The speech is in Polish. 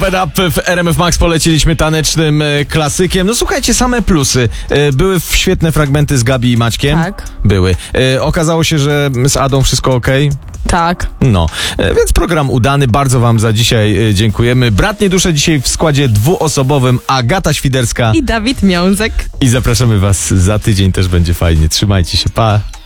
It Up w RMF Max poleciliśmy tanecznym klasykiem. No słuchajcie, same plusy. Były świetne fragmenty z Gabi i Maćkiem. Tak. Były. Okazało się, że z Adą wszystko okej. Tak. No, więc program udany. Bardzo wam za dzisiaj dziękujemy. Bratnie dusze dzisiaj w składzie dwuosobowym Agata Świderska I Dawid Miązek. i zapraszamy was za tydzień, też będzie fajnie. Trzymajcie się, pa!